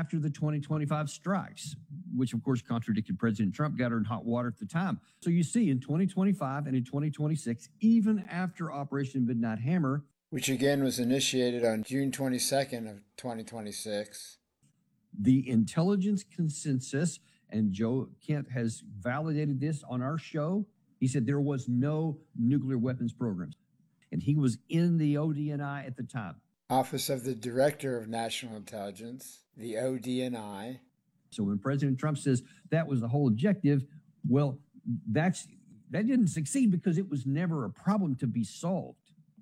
after the 2025 strikes, which of course contradicted President Trump, got her in hot water at the time. So you see in 2025 and in 2026, even after Operation Midnight Hammer, which again was initiated on June 22nd of 2026, the intelligence consensus, and Joe Kent has validated this on our show. He said there was no nuclear weapons programs. And he was in the ODNI at the time. Office of the Director of National Intelligence, the ODNI. So when President Trump says that was the whole objective, well, that didn't succeed because it was never a problem to be solved.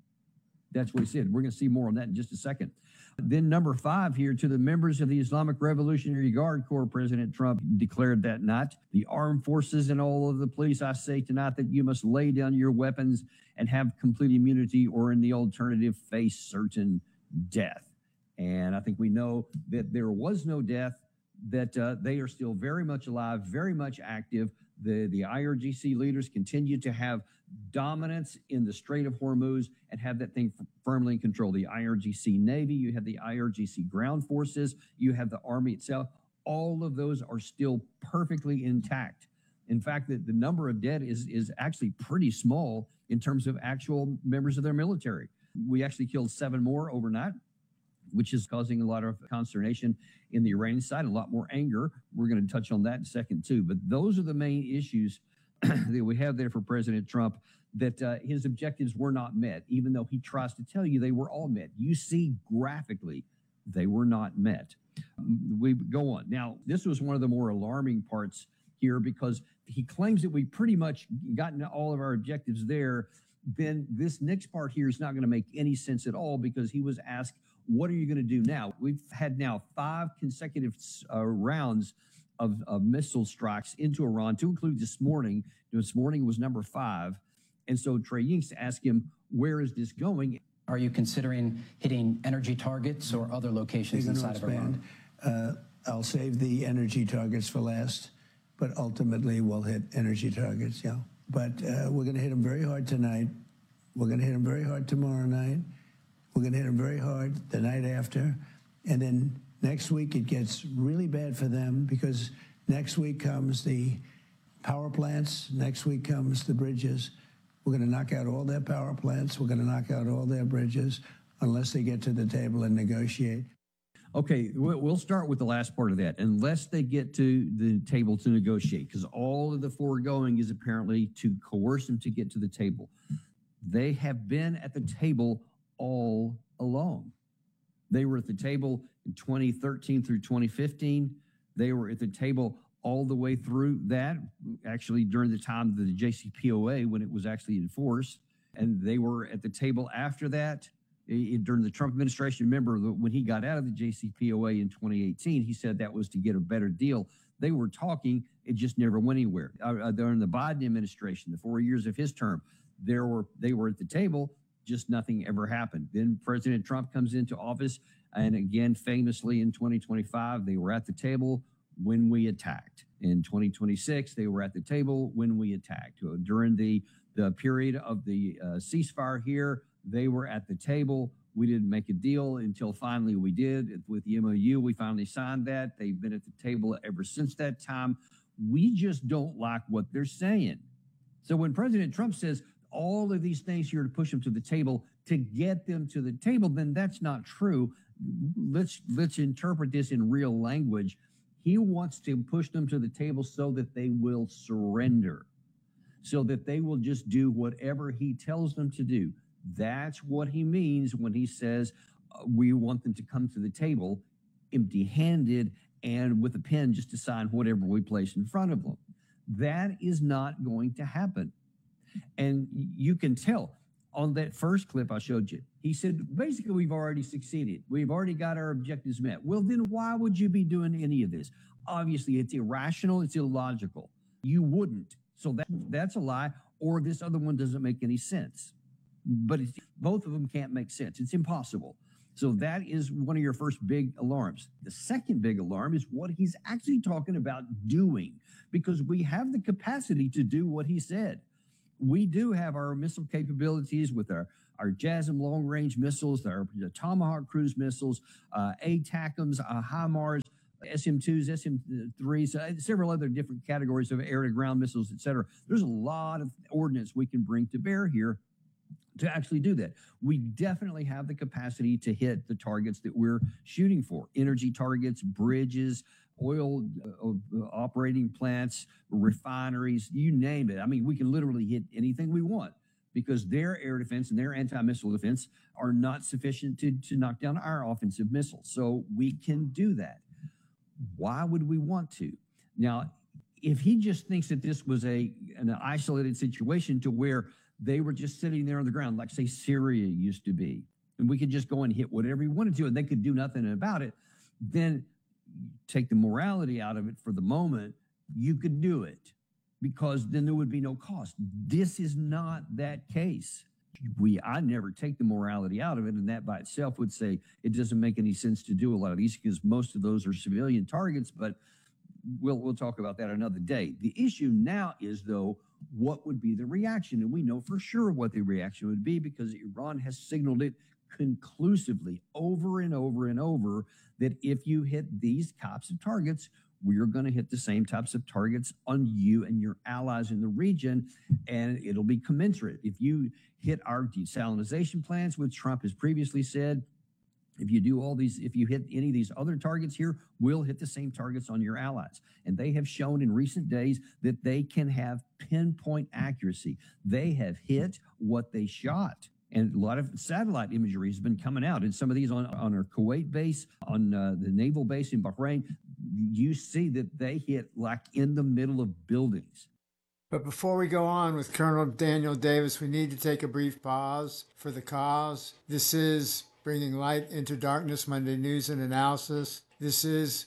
That's what he said. We're going to see more on that in just a second. Then number 5 here, to the members of the Islamic Revolutionary Guard Corps, President Trump declared that night, the armed forces and all of the police, I say tonight that you must lay down your weapons and have complete immunity, or in the alternative, face certain death. And I think we know that there was no death, that they are still very much alive, very much active. The IRGC leaders continue to have dominance in the Strait of Hormuz and have that thing firmly in control. The IRGC Navy, you have the IRGC ground forces, you have the Army itself. All of those are still perfectly intact. In fact, the number of dead is actually pretty small in terms of actual members of their military. We actually killed 7 more overnight, which is causing a lot of consternation in the Iranian side, a lot more anger. We're going to touch on that in a second, too. But those are the main issues that we have there for President Trump, that his objectives were not met, even though he tries to tell you they were all met. You see graphically they were not met. We go on. Now, this was one of the more alarming parts here, because he claims that we pretty much gotten all of our objectives there. Then this next part here is not going to make any sense at all, because he was asked, what are you going to do now? We've had now 5 consecutive rounds of missile strikes into Iran, to include this morning. This morning was number 5. And so Trey Yingst asked him, where is this going? Are you considering hitting energy targets or other locations inside of Iran? I'll save the energy targets for last, but ultimately we'll hit energy targets, yeah. But we're going to hit them very hard tonight. We're going to hit them very hard tomorrow night. We're going to hit them very hard the night after. And then next week it gets really bad for them, because next week comes the power plants. Next week comes the bridges. We're going to knock out all their power plants. We're going to knock out all their bridges unless they get to the table and negotiate. Okay, we'll start with the last part of that. Unless they get to the table to negotiate, because all of the foregoing is apparently to coerce them to get to the table. They have been at the table all along. They were at the table in 2013 through 2015. They were at the table all the way through that, actually during the time of the JCPOA, when it was actually enforced. And they were at the table after that during the Trump administration. Remember, when he got out of the JCPOA in 2018, he said that was to get a better deal. They were talking, it just never went anywhere. During the Biden administration, the 4 years of his term, they were at the table, just nothing ever happened. Then President Trump comes into office, and again, famously in 2025, they were at the table when we attacked. In 2026, they were at the table when we attacked. During the period of the ceasefire here, they were at the table. We didn't make a deal until finally we did. With the MOU, we finally signed that. They've been at the table ever since that time. We just don't like what they're saying. So when President Trump says all of these things here to push them to the table, to get them to the table, then that's not true. Let's interpret this in real language. He wants to push them to the table so that they will surrender, so that they will just do whatever he tells them to do. That's what he means when he says we want them to come to the table empty-handed and with a pen just to sign whatever we place in front of them. That is not going to happen. And you can tell on that first clip I showed you, he said, basically, we've already succeeded. We've already got our objectives met. Well, then why would you be doing any of this? Obviously, it's irrational. It's illogical. You wouldn't. So that's a lie, or this other one doesn't make any sense. But both of them can't make sense. It's impossible. So that is one of your first big alarms. The second big alarm is what he's actually talking about doing, because we have the capacity to do what he said. We do have our missile capabilities with our JASSM long-range missiles, our Tomahawk cruise missiles, ATACMS, HIMARS. SM-2s, SM-3s, several other different categories of air-to-ground missiles, et cetera. There's a lot of ordnance we can bring to bear here to actually do that. We definitely have the capacity to hit the targets that we're shooting for. Energy targets, bridges, oil operating plants, refineries, you name it. I mean, we can literally hit anything we want because their air defense and their anti-missile defense are not sufficient to knock down our offensive missiles. So we can do that. Why would we want to? Now, if he just thinks that this was an isolated situation to where they were just sitting there on the ground, like, say, Syria used to be, and we could just go and hit whatever we wanted to, and they could do nothing about it, then take the morality out of it for the moment, you could do it because then there would be no cost. This is not that case. I never take the morality out of it, and that by itself would say it doesn't make any sense to do a lot of these because most of those are civilian targets, but we'll talk about that another day. The issue now is, though, what would be the reaction? And we know for sure what the reaction would be because Iran has signaled it conclusively over and over and over that if you hit these types of targets, we're going to hit the same types of targets on you and your allies in the region, and it'll be commensurate. If you hit our desalinization plants, which Trump has previously said, if you do all these, if you hit any of these other targets here, we'll hit the same targets on your allies. And they have shown in recent days that they can have pinpoint accuracy. They have hit what they shot. And a lot of satellite imagery has been coming out. And some of these on our Kuwait base, on the naval base in Bahrain, you see that they hit like in the middle of buildings. But before we go on with Colonel Daniel Davis, we need to take a brief pause for the cause. This is Bringing Light into Darkness, Monday News and Analysis. This is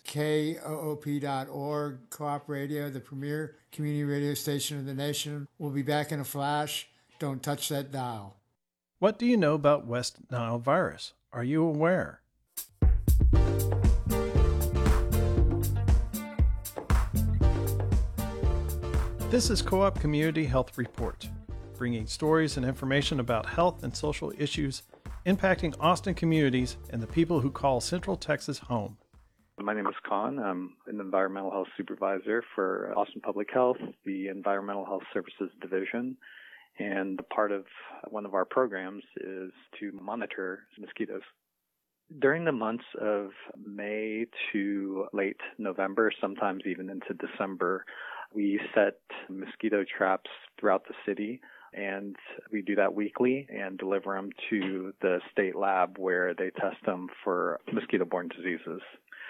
KOOP.org, Co-op Radio, the premier community radio station of the nation. We'll be back in a flash. Don't touch that dial. What do you know about West Nile virus? Are you aware? This is Co-op Community Health Report, bringing stories and information about health and social issues impacting Austin communities and the people who call Central Texas home. My name is Khan. I'm an environmental health supervisor for Austin Public Health, the Environmental Health Services Division. And part of one of our programs is to monitor mosquitoes. During the months of May to late November, sometimes even into December, we set mosquito traps throughout the city, and we do that weekly and deliver them to the state lab where they test them for mosquito-borne diseases.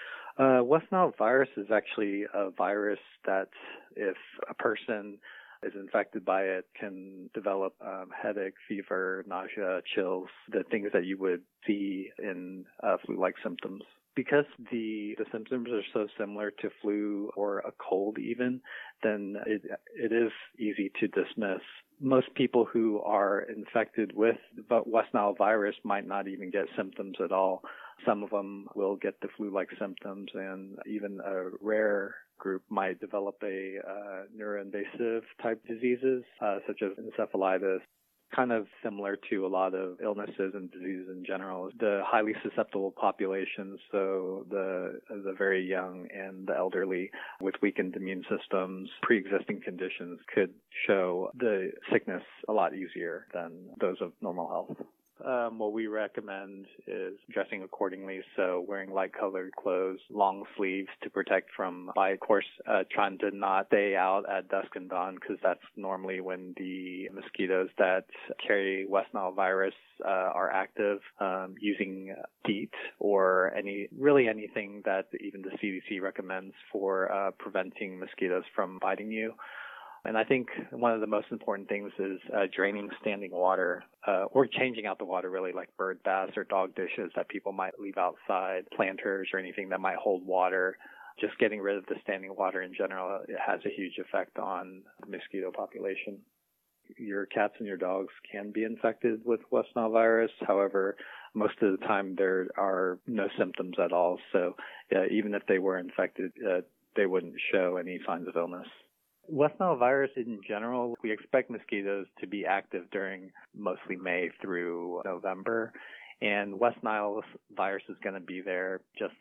West Nile virus is actually a virus that if a person is infected by it can develop headache, fever, nausea, chills, the things that you would see in flu-like symptoms. Because the symptoms are so similar to flu or a cold even, then it is easy to dismiss. Most people who are infected with West Nile virus might not even get symptoms at all. Some of them will get the flu-like symptoms, and even a rare group might develop a neuroinvasive type diseases, such as encephalitis. Kind of similar to a lot of illnesses and diseases in general. The highly susceptible populations, so the very young and the elderly with weakened immune systems, pre-existing conditions could show the sickness a lot easier than those of normal health. What we recommend is dressing accordingly, so wearing light-colored clothes, long sleeves to protect from, by of course, trying to not stay out at dusk and dawn because that's normally when the mosquitoes that carry West Nile virus are active, using DEET or anything that even the CDC recommends for preventing mosquitoes from biting you. And I think one of the most important things is draining standing water or changing out the water, really, like bird baths or dog dishes that people might leave outside, planters or anything that might hold water. Just getting rid of the standing water in general, it has a huge effect on the mosquito population. Your cats and your dogs can be infected with West Nile virus. However, most of the time there are no symptoms at all. So even if they were infected, they wouldn't show any signs of illness. West Nile virus in general, we expect mosquitoes to be active during mostly May through November. And West Nile virus is going to be there just like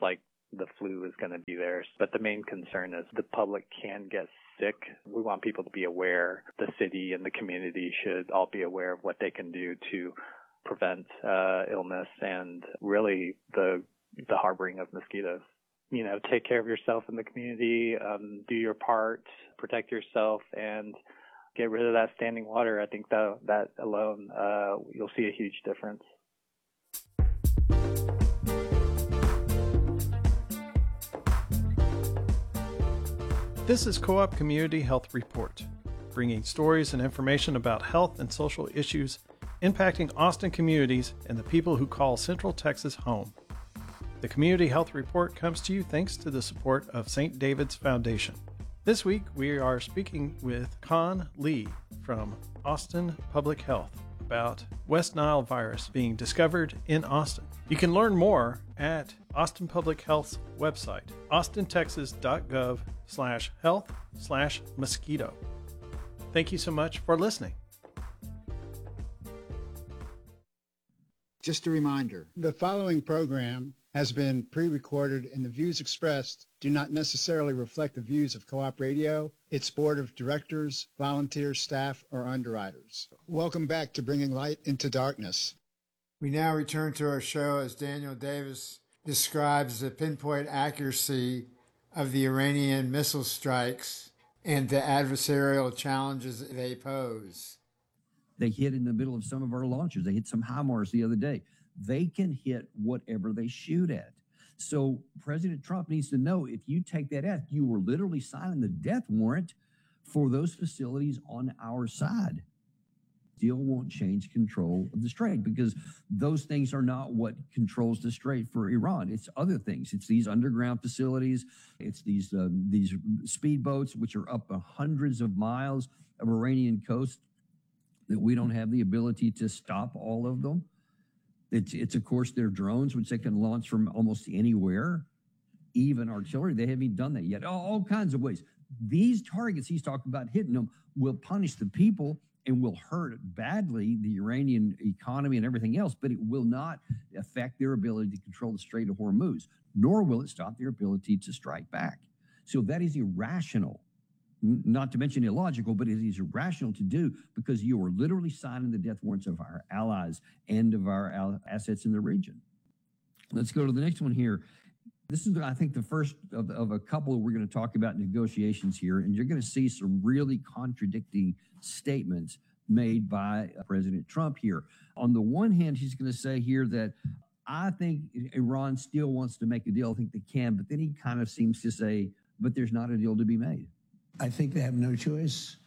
the flu is going to be there. But the main concern is the public can get sick. We want people to be aware. The city and the community should all be aware of what they can do to prevent illness and really the harboring of mosquitoes. You know, take care of yourself in the community, do your part, protect yourself, and get rid of that standing water. I think that alone, you'll see a huge difference. This is Co-op Community Health Report, bringing stories and information about health and social issues impacting Austin communities and the people who call Central Texas home. The Community Health Report comes to you thanks to the support of St. David's Foundation. This week, we are speaking with Con Lee from Austin Public Health about West Nile virus being discovered in Austin. You can learn more at Austin Public Health's website, austintexas.gov/health/mosquito. Thank you so much for listening. Just a reminder, the following program has been pre-recorded and the views expressed do not necessarily reflect the views of Co-op Radio, its board of directors, volunteers, staff, or underwriters. Welcome back to Bringing Light into Darkness. We now return to our show as Daniel Davis describes the pinpoint accuracy of the Iranian missile strikes and the adversarial challenges they pose. They hit in the middle of some of our launchers. They hit some HIMARS the other day. They can hit whatever they shoot at. So President Trump needs to know, if you take that out, you were literally signing the death warrant for those facilities on our side. Still won't change control of the strait, because those things are not what controls the strait for Iran. It's other things. It's these underground facilities. It's these speedboats, which are up hundreds of miles of Iranian coast, that we don't have the ability to stop all of them. It's of course their drones, which they can launch from almost anywhere, even artillery. They haven't even done that yet. All kinds of ways. These targets he's talking about hitting them will punish the people and will hurt badly the Iranian economy and everything else, but it will not affect their ability to control the Strait of Hormuz, nor will it stop their ability to strike back. So that is irrational. Not to mention illogical, but it is irrational to do, because you are literally signing the death warrants of our allies and of our assets in the region. Let's go to the next one here. This is, I think, the first of a couple we're going to talk about negotiations here, and you're going to see some really contradicting statements made by President Trump here. On the one hand, he's going to say here that I think Iran still wants to make a deal. I think they can, but then he kind of seems to say, but there's not a deal to be made. I think they have no choice.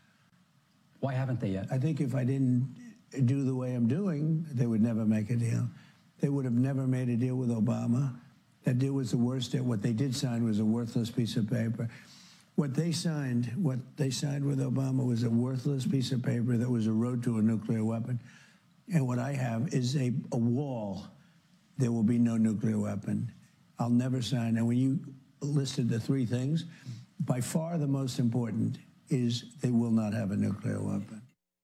Why haven't they yet? I think if I didn't do the way I'm doing, they would never make a deal. They would have never made a deal with Obama. That deal was the worst. What they did sign was a worthless piece of paper. What they signed with Obama was a worthless piece of paper that was a road to a nuclear weapon. And what I have is a wall. There will be no nuclear weapon. I'll never sign. And when you listed the three things, by far the most important is they will not have a nuclear weapon.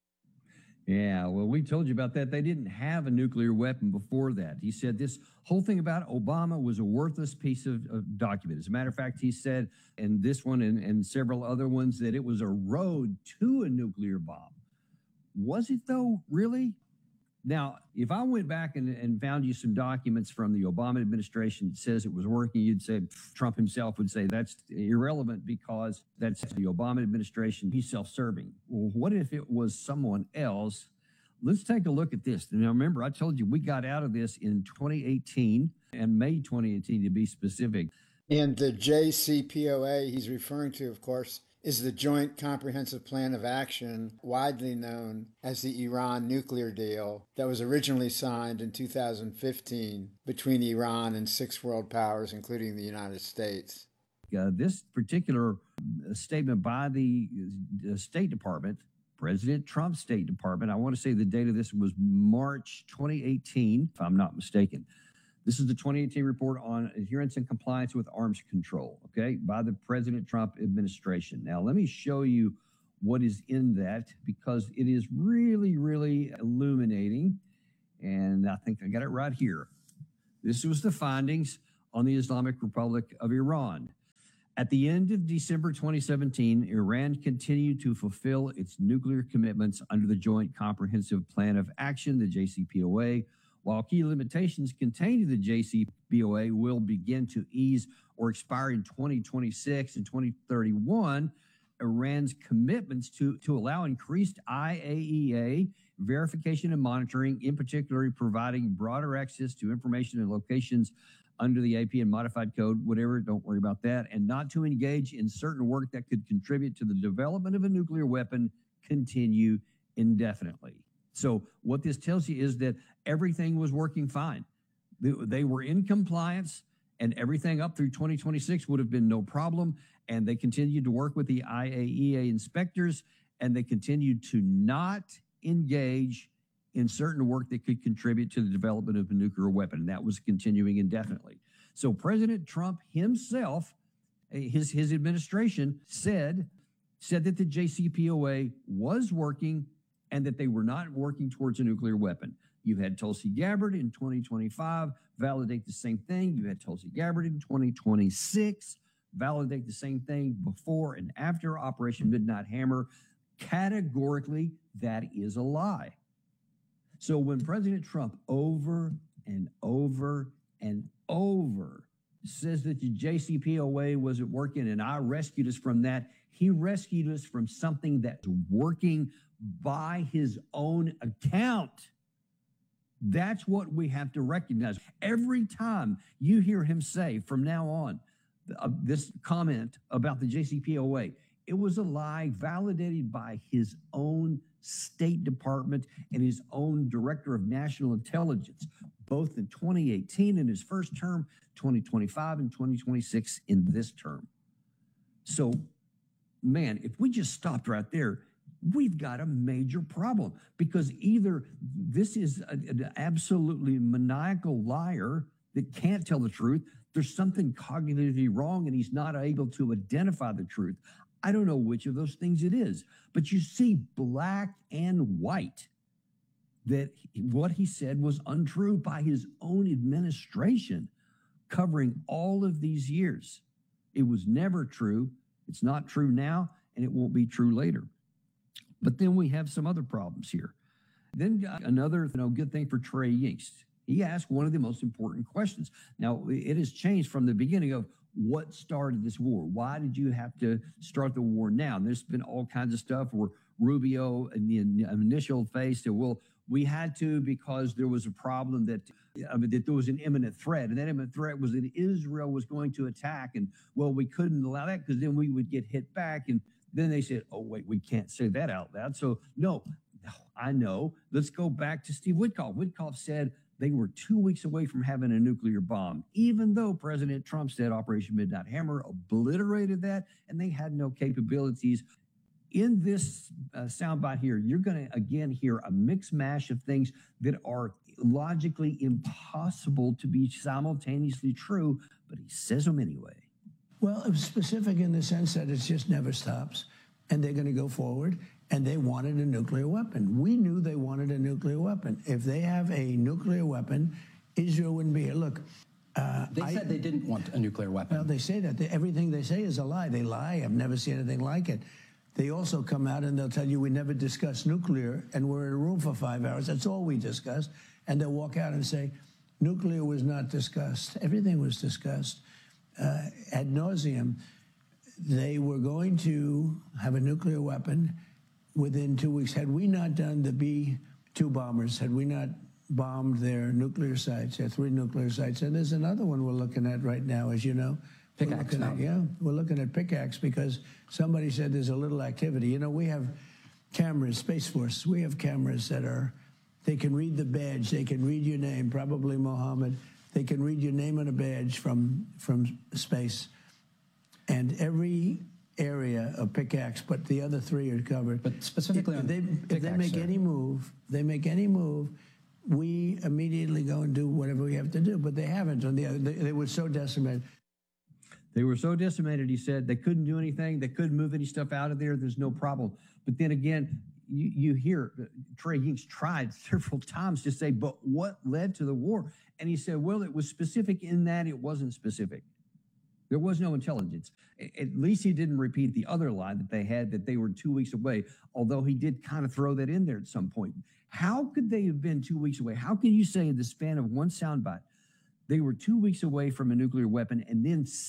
Yeah, well, we told you about that. They didn't have a nuclear weapon before that. He said this whole thing about Obama was a worthless piece of document. As a matter of fact, he said in this one and several other ones that it was a road to a nuclear bomb. Was it, though, really? Now, if I went back and found you some documents from the Obama administration that says it was working, you'd say, Trump himself would say that's irrelevant because that's the Obama administration. He's self-serving. Well, what if it was someone else? Let's take a look at this. Now, remember, I told you we got out of this in 2018, and May 2018 to be specific. And the JCPOA he's referring to, of course, is the Joint Comprehensive Plan of Action, widely known as the Iran nuclear deal, that was originally signed in 2015 between Iran and 6 world powers, including the United States. This particular statement by the State Department, President Trump's State Department, I want to say the date of this was March 2018, if I'm not mistaken. This is the 2018 report on adherence and compliance with arms control, okay, by the President Trump administration. Now, let me show you what is in that, because it is really, really illuminating. And I think I got it right here. This was the findings on the Islamic Republic of Iran. At the end of December 2017, Iran continued to fulfill its nuclear commitments under the Joint Comprehensive Plan of Action, the JCPOA, while key limitations contained in the JCPOA will begin to ease or expire in 2026 and 2031. Iran's commitments to allow increased IAEA verification and monitoring, in particular providing broader access to information and locations under the AP and modified code, whatever, don't worry about that, and not to engage in certain work that could contribute to the development of a nuclear weapon continue indefinitely. So what this tells you is that everything was working fine. They were in compliance, and everything up through 2026 would have been no problem. And they continued to work with the IAEA inspectors, and they continued to not engage in certain work that could contribute to the development of a nuclear weapon. And that was continuing indefinitely. So President Trump himself, his administration said that the JCPOA was working and that they were not working towards a nuclear weapon. You had Tulsi Gabbard in 2025 validate the same thing. You had Tulsi Gabbard in 2026 validate the same thing before and after Operation Midnight Hammer. Categorically, that is a lie. So when President Trump over and over and over says that the JCPOA wasn't working and I rescued us from that, he rescued us from something that's working by his own account. That's what we have to recognize. Every time you hear him say from now on this comment about the JCPOA, it was a lie validated by his own State Department and his own Director of National Intelligence, both in 2018 in his first term, 2025 and 2026 in this term. So, man, if we just stopped right there, we've got a major problem, because either this is an absolutely maniacal liar that can't tell the truth, there's something cognitively wrong and he's not able to identify the truth. I don't know which of those things it is, but you see black and white that what he said was untrue by his own administration covering all of these years. It was never true. It's not true now, and it won't be true later. But then we have some other problems here. Then another good thing for Trey Yingst. He asked one of the most important questions. Now, it has changed from the beginning of what started this war. Why did you have to start the war now? And there's been all kinds of stuff where Rubio in the initial phase said, well, we had to because there was a problem that there was an imminent threat. And that imminent threat was that Israel was going to attack. And, well, we couldn't allow that because then we would get hit back. And then they said, oh, wait, we can't say that out loud. So, no, I know. Let's go back to Steve Witkoff. Witkoff said they were 2 weeks away from having a nuclear bomb, even though President Trump said Operation Midnight Hammer obliterated that, and they had no capabilities. In this soundbite here, you're going to, again, hear a mix mash of things that are logically impossible to be simultaneously true, but he says them anyway. Well, it was specific in the sense that it just never stops, and they're going to go forward, and they wanted a nuclear weapon. We knew they wanted a nuclear weapon. If they have a nuclear weapon, Israel wouldn't be here. Look, they said they didn't want a nuclear weapon. Well, they say that. Everything they say is a lie. They lie. I've never seen anything like it. They also come out and they'll tell you we never discussed nuclear, and we're in a room for 5 hours. That's all we discussed. And they'll walk out and say, nuclear was not discussed. Everything was discussed ad nauseum. They were going to have a nuclear weapon within 2 weeks. Had we not done the B-2 bombers, had we not bombed their nuclear sites, their 3 nuclear sites, and there's another one we're looking at right now, as you know. Pickaxe Mountain. We're looking at Pickaxe because somebody said there's a little activity. You know, we have cameras, Space Force, we have cameras that they can read the badge, they can read your name, probably Mohammed. They can read your name on a badge from space. And every area of Pickaxe, but the other 3 are covered. But specifically if they make any move, we immediately go and do whatever we have to do. But they haven't. They were so decimated. They were so decimated, he said, they couldn't do anything. They couldn't move any stuff out of there. There's no problem. But then again, you hear Trey Yingst tried several times to say, but what led to the war? And he said, well, it was specific in that it wasn't specific. There was no intelligence. At least he didn't repeat the other lie that they had, that they were 2 weeks away, although he did kind of throw that in there at some point. How could they have been 2 weeks away? How can you say in the span of one soundbite, they were 2 weeks away from a nuclear weapon, and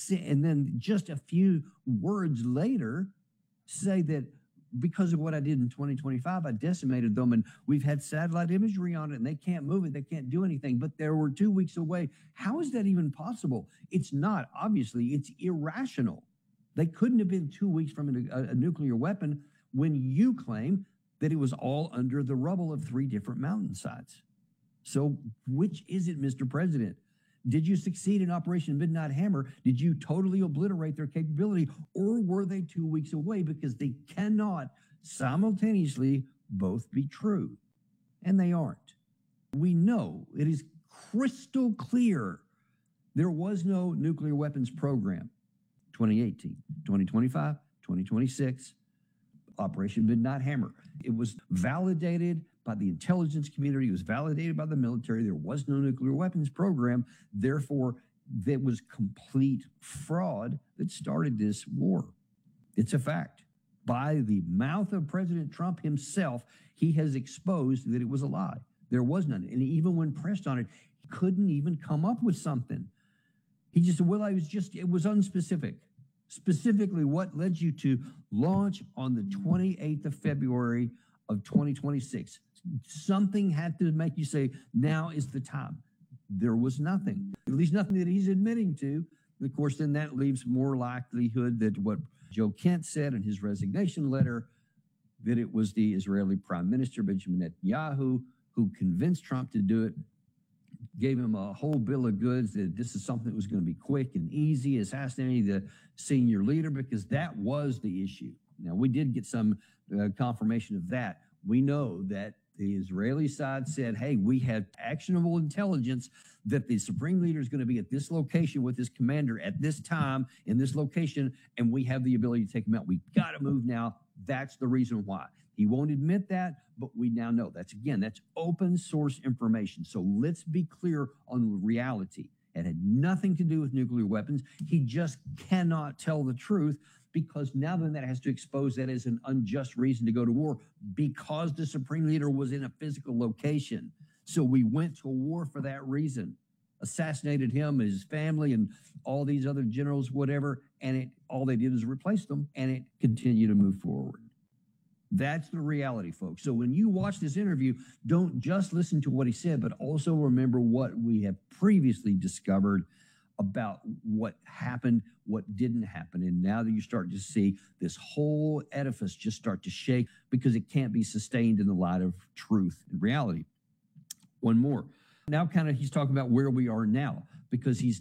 then just a few words later say that because of what I did in 2025, I decimated them, and we've had satellite imagery on it, and they can't move it, they can't do anything, but they were 2 weeks away. How is that even possible? It's not, obviously, it's irrational. They couldn't have been 2 weeks from a nuclear weapon when you claim that it was all under the rubble of 3 different mountainsides. So which is it, Mr. President? Did you succeed in Operation Midnight Hammer? Did you totally obliterate their capability? Or were they 2 weeks away? Because they cannot simultaneously both be true. And they aren't. We know, it is crystal clear, there was no nuclear weapons program. 2018, 2025, 2026, Operation Midnight Hammer. It was validated by the intelligence community. It was validated by the military. There was no nuclear weapons program. Therefore, there was complete fraud that started this war. It's a fact. By the mouth of President Trump himself, he has exposed that it was a lie. There was none. And even when pressed on it, he couldn't even come up with something. He just said, well, it was unspecific. Specifically, what led you to launch on the 28th of February of 2026? Something had to make you say, now is the time. There was nothing, at least nothing that he's admitting to. Of course, then that leaves more likelihood that what Joe Kent said in his resignation letter, that it was the Israeli Prime Minister, Benjamin Netanyahu, who convinced Trump to do it, gave him a whole bill of goods that this is something that was going to be quick and easy, assassinating the senior leader, because that was the issue. Now, we did get some confirmation of that. We know that the Israeli side said, hey, we have actionable intelligence that the supreme leader is going to be at this location with his commander at this time in this location, and we have the ability to take him out. We got to move now. That's the reason why. He won't admit that, but we now know. That's open source information. So let's be clear on reality. It had nothing to do with nuclear weapons. He just cannot tell the truth, because now then that has to expose that as an unjust reason to go to war, because the supreme leader was in a physical location. So we went to war for that reason, assassinated him, his family, and all these other generals, whatever, and all they did is replace them, and it continued to move forward. That's the reality, folks. So when you watch this interview, don't just listen to what he said, but also remember what we have previously discovered about what happened, what didn't happen. And now that you start to see this whole edifice just start to shake, because it can't be sustained in the light of truth and reality. One more. Now he's talking about where we are now, because he's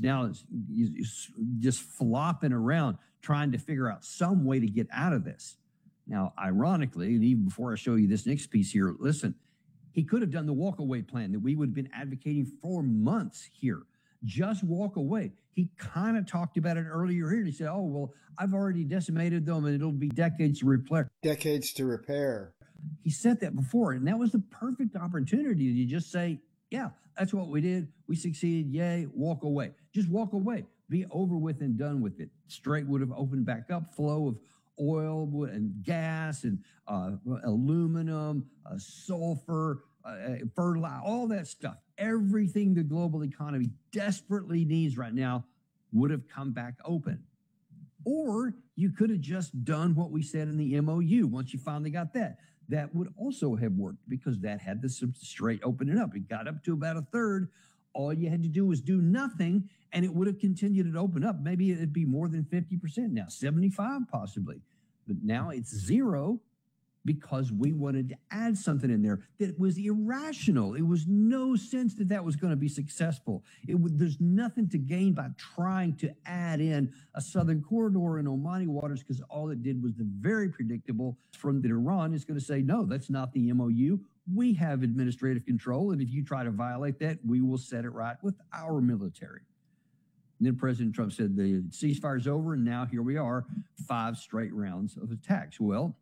just flopping around trying to figure out some way to get out of this. Now, ironically, and even before I show you this next piece here, listen, he could have done the walk-away plan that we would have been advocating for months here. Just walk away. He kind of talked about it earlier here. He said, oh, well, I've already decimated them, and it'll be decades to repair. Decades to repair. He said that before, and that was the perfect opportunity to just say, yeah, that's what we did. We succeeded. Yay, walk away. Just walk away. Be over with and done with it. Strait would have opened back up, flow of oil and gas and aluminum, sulfur, fertilizer, all that stuff. Everything the global economy desperately needs right now would have come back open. Or you could have just done what we said in the MOU once you finally got that. That would also have worked, because that had the strait opening up. It got up to about a third. All you had to do was do nothing, and it would have continued to open up. Maybe it'd be more than 50% now, 75 possibly. But now it's 0, because we wanted to add something in there that was irrational. It was no sense that that was going to be successful. There's nothing to gain by trying to add in a southern corridor in Omani waters, because all it did was the very predictable from that Iran is going to say, no, that's not the MOU. We have administrative control, and if you try to violate that, we will set it right with our military. And then President Trump said the ceasefire's over, and now here we are, 5 straight rounds of attacks. Well,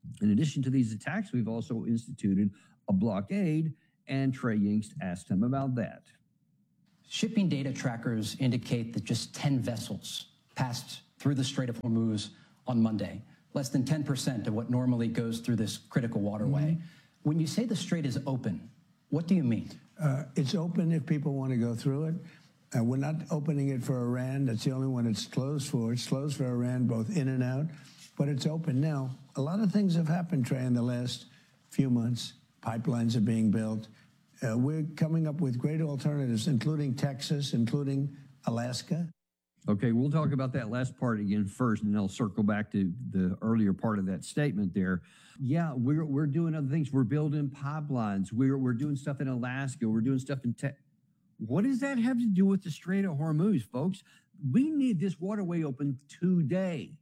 In addition to these attacks, we've also instituted a blockade, and Trey Yingst asked him about that. Shipping data trackers indicate that just 10 vessels passed through the Strait of Hormuz on Monday, less than 10% of what normally goes through this critical waterway. When you say the strait is open, what do you mean? It's open if people want to go through it. We're not opening it for Iran. That's the only one it's closed for. It's closed for Iran, both in and out, but it's open now. A lot of things have happened, Trey, in the last few months. Pipelines are being built. We're coming up with great alternatives, including Texas, including Alaska. Okay, we'll talk about that last part again first, and then I'll circle back to the earlier part of that statement there. Yeah, we're doing other things. We're building pipelines. We're doing stuff in Alaska. We're doing stuff in Texas. What does that have to do with the Strait of Hormuz, folks? We need this waterway open today.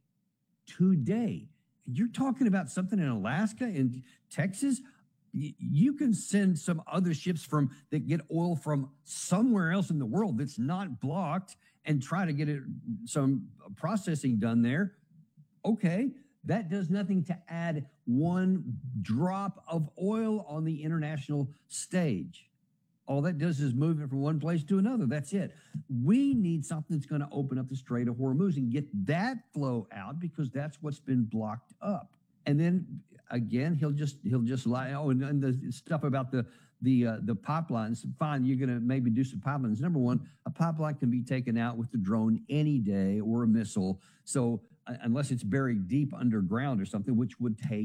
Today. You're talking about something in Alaska and Texas? You can send some other ships that get oil from somewhere else in the world that's not blocked and try to get some processing done there. Okay, that does nothing to add one drop of oil on the international stage. All that does is move it from one place to another. That's it. We need something that's going to open up the Strait of Hormuz and get that flow out, because that's what's been blocked up. And then again, he'll just lie. Oh, and the stuff about the pipelines. Fine, you're going to maybe do some pipelines. Number one, a pipeline can be taken out with the drone any day, or a missile. So unless it's buried deep underground or something, which would take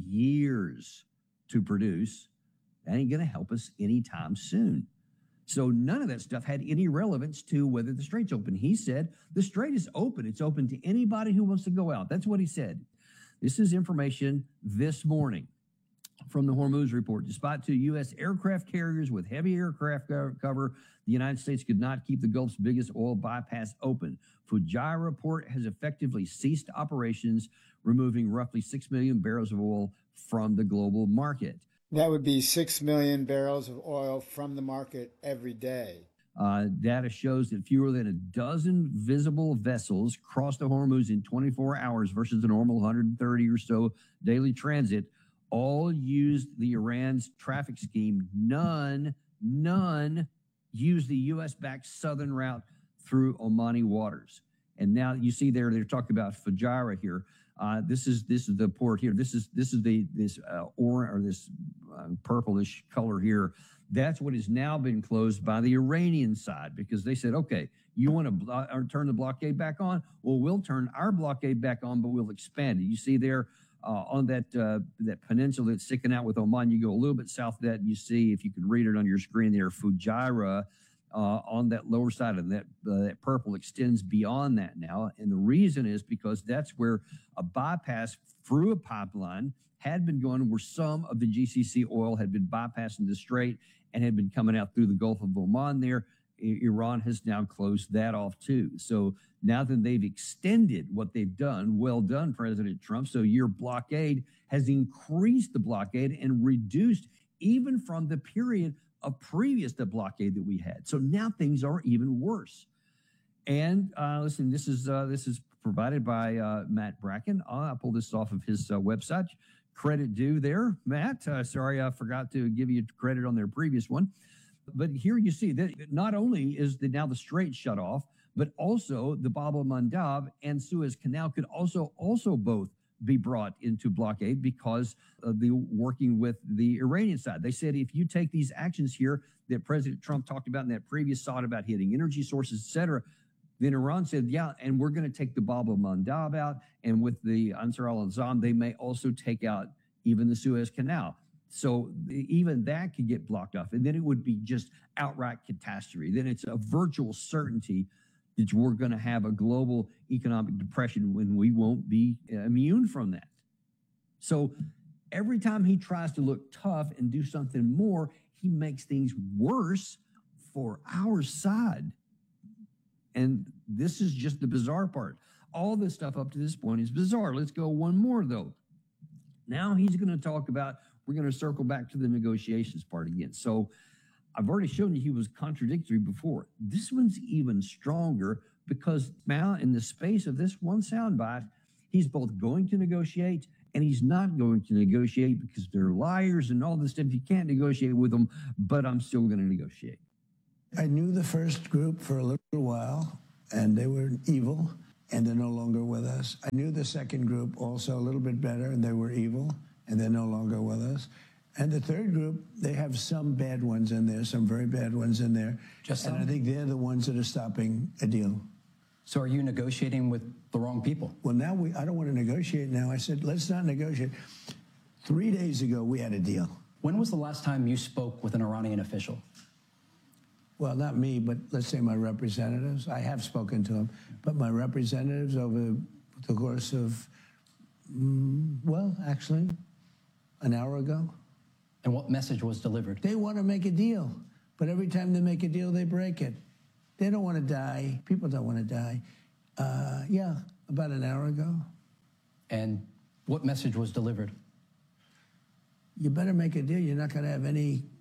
years to produce, that ain't going to help us anytime soon. So none of that stuff had any relevance to whether the strait's open. He said the strait is open. It's open to anybody who wants to go out. That's what he said. This is information this morning from the Hormuz report. Despite 2 U.S. aircraft carriers with heavy aircraft cover, the United States could not keep the Gulf's biggest oil bypass open. Fujairah Port has effectively ceased operations, removing roughly 6 million barrels of oil from the global market. That would be 6 million barrels of oil from the market every day. Data shows that fewer than a dozen visible vessels crossed the Hormuz in 24 hours versus the normal 130 or so daily transit. All used the Iran's traffic scheme. None used the U.S.-backed southern route through Omani waters. And now you see there, they're talking about Fujairah here. This is the port here. This is this orange or this purplish color here. That's what has now been closed by the Iranian side, because they said, okay, you want to turn the blockade back on? Well, we'll turn our blockade back on, but we'll expand it. You see there on that peninsula that's sticking out with Oman, you go a little bit south of that, and you see, if you can read it on your screen there, Fujairah on that lower side of that purple extends beyond that now. And the reason is because that's where a bypass through a pipeline had been going, where some of the GCC oil had been bypassing the strait and had been coming out through the Gulf of Oman there. Iran has now closed that off too. So now that they've extended what they've done, well done, President Trump. So your blockade has increased the blockade and reduced even from the period of previous the blockade that we had. So now things are even worse. And listen, this is provided by Matt Bracken. I'll pull this off of his website. Credit due there, Matt. Sorry, I forgot to give you credit on their previous one. But here you see that not only is now the strait shut off, but also the Bab el-Mandab and Suez Canal could also both be brought into blockade because of the working with the Iranian side. They said, if you take these actions here that President Trump talked about in that previous thought about hitting energy sources, et cetera, then Iran said, yeah, and we're going to take the Bab el-Mandab out. And with the Ansar al-Azam, they may also take out even the Suez Canal. So even that could get blocked off. And then it would be just outright catastrophe. Then it's a virtual certainty that we're going to have a global economic depression when we won't be immune from that. So every time he tries to look tough and do something more, he makes things worse for our side. And this is just the bizarre part. All this stuff up to this point is bizarre. Let's go one more, though. Now he's going to talk about, we're going to circle back to the negotiations part again. So I've already shown you he was contradictory before. This one's even stronger because now in the space of this one soundbite, he's both going to negotiate and he's not going to negotiate because they're liars and all this stuff. You can't negotiate with them, but I'm still going to negotiate. I knew the first group for a little while, and they were evil, and they're no longer with us. I knew the second group also a little bit better, and they were evil, and they're no longer with us. And the third group, they have some bad ones in there, some very bad ones in there. Just and some? I think they're the ones that are stopping a deal. So are you negotiating with the wrong people? Well, now I don't want to negotiate now. I said, let's not negotiate. 3 days ago, we had a deal. When was the last time you spoke with an Iranian official? Well, not me, but let's say my representatives. I have spoken to them, but my representatives over the course of, actually, an hour ago. And what message was delivered? They want to make a deal, but every time they make a deal, they break it. They don't want to die. People don't want to die. About an hour ago. And what message was delivered? You better make a deal. You're not going to have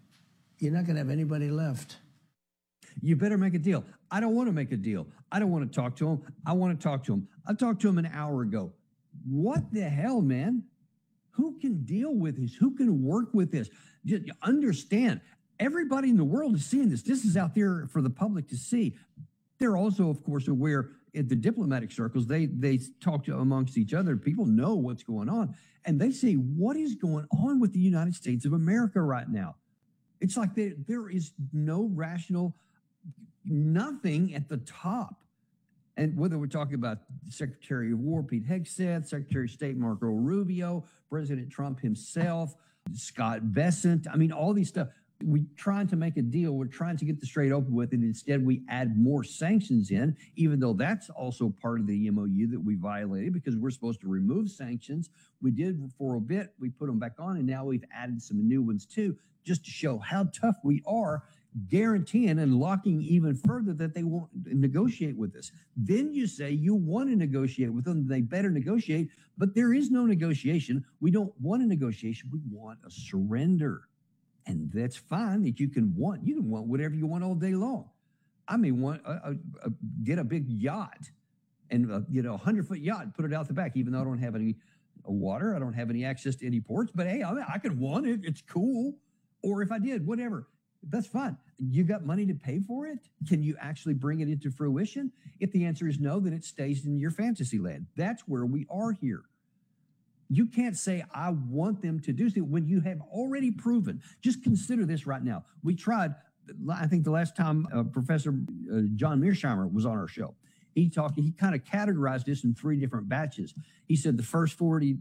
anybody left. You better make a deal. I don't want to make a deal. I don't want to talk to him. I want to talk to him. I talked to him an hour ago. What the hell, man? Who can deal with this? Who can work with this? Just understand, everybody in the world is seeing this. This is out there for the public to see. They're also, of course, aware in the diplomatic circles. They talk to amongst each other. People know what's going on. And they say, what is going on with the United States of America right now? It's like there is no rational, nothing at the top. And whether we're talking about Secretary of War Pete Hegseth, Secretary of State Marco Rubio, President Trump himself, Scott Bessent, I mean, all these stuff. We're trying to make a deal. We're trying to get the strait open with, and instead we add more sanctions in, even though that's also part of the MOU that we violated because we're supposed to remove sanctions. We did for a bit. We put them back on, and now we've added some new ones too, just to show how tough we are, guaranteeing and locking even further that they won't negotiate with us. Then you say you want to negotiate with them. They better negotiate, but there is no negotiation. We don't want a negotiation. We want a surrender. And that's fine that you can want whatever you want all day long. I may want get a big yacht and a 100-foot yacht and put it out the back, even though I don't have any water. I don't have any access to any ports, but hey, I could want it. It's cool. Or if I did, whatever, that's fine. You got money to pay for it? Can you actually bring it into fruition? If the answer is no, then it stays in your fantasy land. That's where we are here. You can't say, I want them to do something when you have already proven. Just consider this right now. We tried, I think the last time Professor John Mearsheimer was on our show, he kind of categorized this in 3 different batches. He said the first third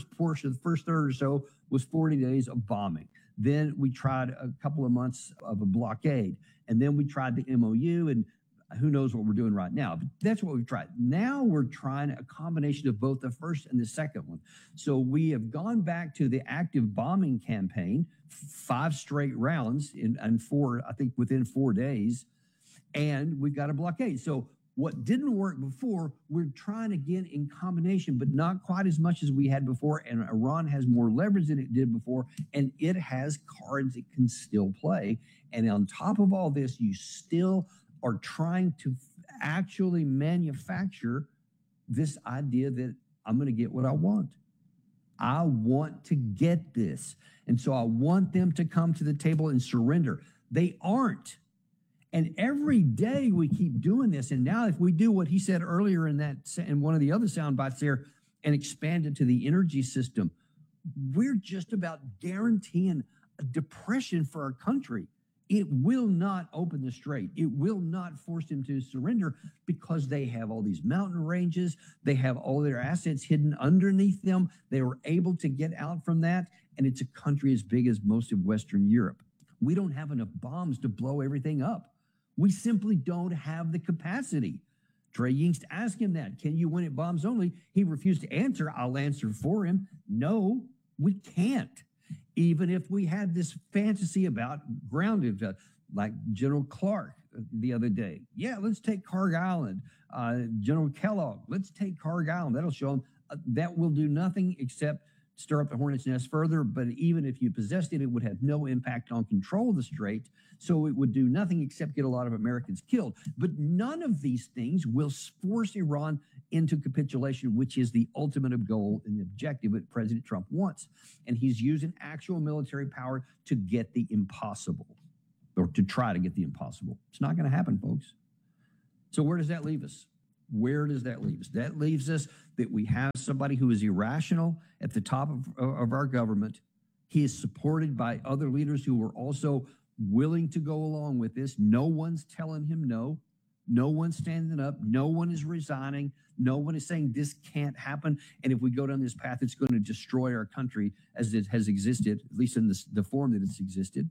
or so was 40 days of bombing. Then we tried a couple of months of a blockade. And then we tried the MOU, and who knows what we're doing right now. But that's what we've tried. Now we're trying a combination of both the first and the second one. So we have gone back to the active bombing campaign, 5 straight rounds and 4, I think within 4 days. And we've got a blockade. So what didn't work before, we're trying again in combination, but not quite as much as we had before. And Iran has more leverage than it did before, and it has cards it can still play. And on top of all this, you still are trying to actually manufacture this idea that I'm going to get what I want. I want to get this. And so I want them to come to the table and surrender. They aren't. And every day we keep doing this. And now if we do what he said earlier in one of the other sound bites there and expand it to the energy system, we're just about guaranteeing a depression for our country. It will not open the strait. It will not force them to surrender because they have all these mountain ranges. They have all their assets hidden underneath them. They were able to get out from that. And it's a country as big as most of Western Europe. We don't have enough bombs to blow everything up. We simply don't have the capacity. Trey Yingst asked him that. Can you win at bombs only? He refused to answer. I'll answer for him. No, we can't. Even if we had this fantasy about grounded, like General Clark the other day. Yeah, let's take Carg Island. General Kellogg, let's take Carg Island. That'll show them that will do nothing except stir up the hornet's nest further. But even if you possessed it, it would have no impact on control of the strait. So it would do nothing except get a lot of Americans killed. But none of these things will force Iran into capitulation, which is the ultimate goal and objective that President Trump wants. And he's using actual military power to get the impossible, or to try to get the impossible. It's not going to happen, folks. So where does that leave us? Where does that leave us? That leaves us that we have somebody who is irrational at the top of our government. He is supported by other leaders who are also willing to go along with this. No one's telling him no. No one's standing up. No one is resigning. No one is saying this can't happen. And if we go down this path, it's going to destroy our country as it has existed, at least in the form that it's existed.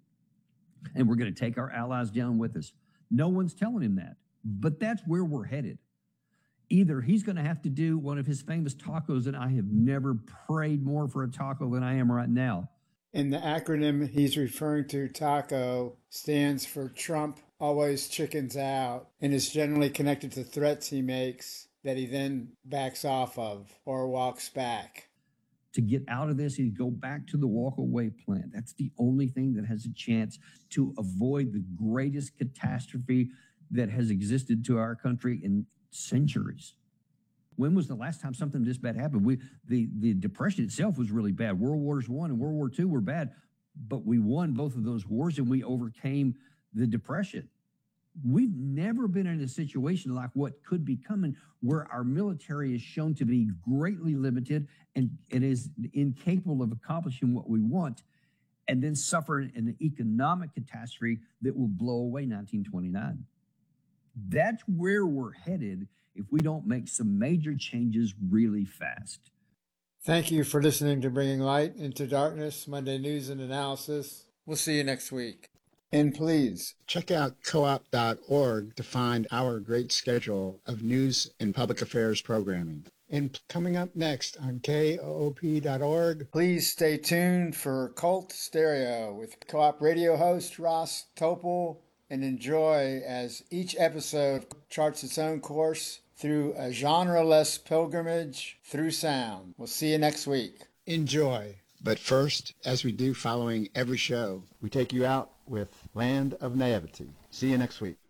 And we're going to take our allies down with us. No one's telling him that. But that's where we're headed. Either he's going to have to do one of his famous tacos, and I have never prayed more for a taco than I am right now. And the acronym he's referring to, TACO, stands for Trump Always Chickens Out, and is generally connected to threats he makes that he then backs off of or walks back. To get out of this and go back to the walk-away plan. That's the only thing that has a chance to avoid the greatest catastrophe that has existed to our country in centuries. When was the last time something this bad happened? The Depression itself was really bad. World Wars I and World War II were bad, but we won both of those wars and we overcame the Depression. We've never been in a situation like what could be coming, where our military is shown to be greatly limited and is incapable of accomplishing what we want, and then suffer an economic catastrophe that will blow away 1929. That's where we're headed if we don't make some major changes really fast. Thank you for listening to Bringing Light into Darkness, Monday News and Analysis. We'll see you next week. And please check out coop.org to find our great schedule of news and public affairs programming. And coming up next on koop.org, please stay tuned for Cult Stereo with Co-op radio host Ross Topol, and enjoy as each episode charts its own course through a genre-less pilgrimage through sound. We'll see you next week. Enjoy. But first, as we do following every show, we take you out with Land of Naivety. See you next week.